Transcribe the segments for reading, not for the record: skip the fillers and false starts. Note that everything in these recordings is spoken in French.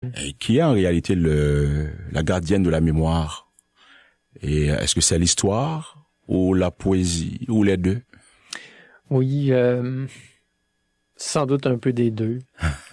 Et qui est en réalité la gardienne de la mémoire? Et est-ce que c'est l'histoire ou la poésie ou les deux? Oui, sans doute un peu des deux.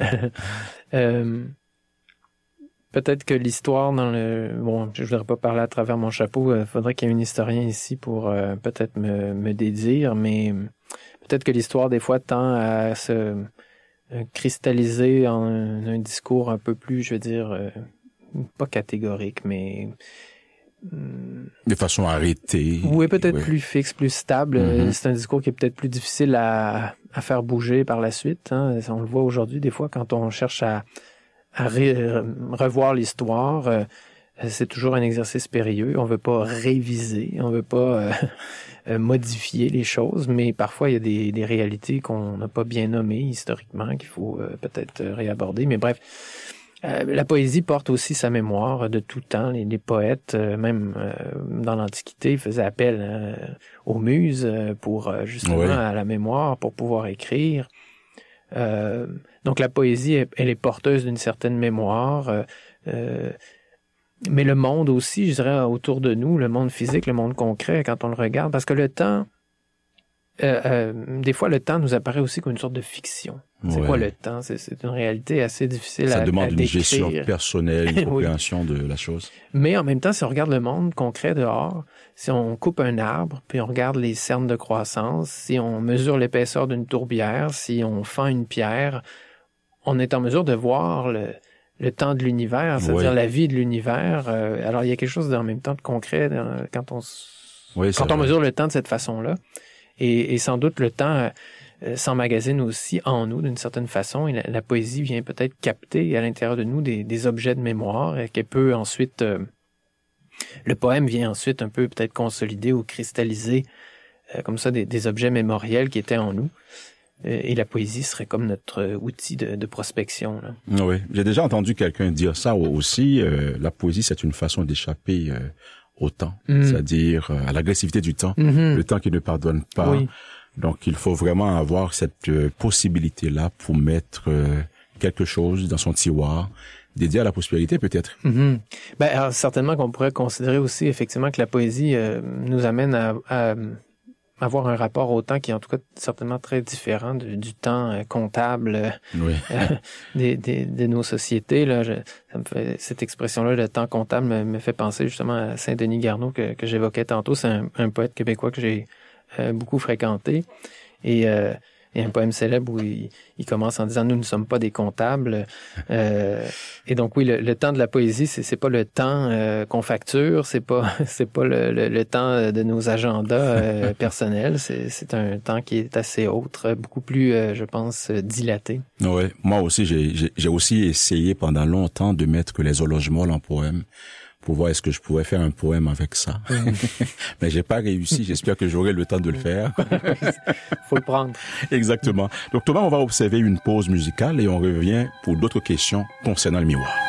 Peut-être que l'histoire bon, je voudrais pas parler à travers mon chapeau, faudrait qu'il y ait un historien ici pour peut-être me dédire, mais peut-être que l'histoire des fois tend à se cristalliser en un discours un peu plus, je veux dire, pas catégorique, mais de façon arrêtée. Oui, peut-être plus fixe, plus stable. C'est un discours qui est peut-être plus difficile à faire bouger par la suite. Hein. On le voit aujourd'hui, des fois, quand on cherche à revoir l'histoire, c'est toujours un exercice périlleux. On veut pas réviser, on veut pas modifier les choses, mais parfois, il y a des réalités qu'on n'a pas bien nommées historiquement, qu'il faut peut-être réaborder. Mais bref, la poésie porte aussi sa mémoire de tout temps. Les poètes, même dans l'Antiquité, faisaient appel aux muses pour justement à la mémoire, pour pouvoir écrire. Donc la poésie, elle est porteuse d'une certaine mémoire. Mais le monde aussi, je dirais, autour de nous, le monde physique, le monde concret, quand on le regarde, parce que le temps, des fois, le temps nous apparaît aussi comme une sorte de fiction. C'est quoi le temps? C'est une réalité assez difficile à décrire. Ça demande une gestion personnelle, une compréhension de la chose. Mais en même temps, si on regarde le monde concret dehors, si on coupe un arbre, puis on regarde les cernes de croissance, si on mesure l'épaisseur d'une tourbière, si on fend une pierre, on est en mesure de voir le temps de l'univers, c'est-à-dire la vie de l'univers. Alors, il y a quelque chose en même temps de concret quand on mesure le temps de cette façon-là. Et sans doute, le temps s'emmagasine aussi en nous d'une certaine façon. Et la poésie vient peut-être capter à l'intérieur de nous des objets de mémoire et qu'elle peut ensuite... le poème vient ensuite un peu peut-être consolider ou cristalliser comme ça des objets mémoriels qui étaient en nous. Et la poésie serait comme notre outil de prospection. Là. Oui, j'ai déjà entendu quelqu'un dire ça aussi. La poésie, c'est une façon d'échapper au temps, c'est-à-dire à l'agressivité du temps, le temps qui ne pardonne pas. Oui. Donc, il faut vraiment avoir cette possibilité-là pour mettre quelque chose dans son tiroir, dédié à la prospérité peut-être. Ben, alors, certainement qu'on pourrait considérer aussi effectivement que la poésie nous amène à avoir un rapport au temps qui est en tout cas certainement très différent du temps comptable de nos sociétés. Là, ça me fait, cette expression-là, le temps comptable, me fait penser justement à Saint-Denis Garneau que j'évoquais tantôt. C'est un poète québécois que j'ai beaucoup fréquenté. Et il y a un poème célèbre où il commence en disant « Nous ne sommes pas des comptables ». Et donc oui, le temps de la poésie, c'est pas le temps qu'on facture, c'est pas le temps de nos agendas personnels, c'est un temps qui est assez autre, beaucoup plus, je pense, dilaté. Oui, moi aussi, j'ai aussi essayé pendant longtemps de mettre les horloges molles en poème, pour voir est-ce que je pourrais faire un poème avec ça. Mais j'ai pas réussi. J'espère que j'aurai le temps de le faire. Faut le prendre. Exactement. Donc Thomas, on va observer une pause musicale et on revient pour d'autres questions concernant le miroir.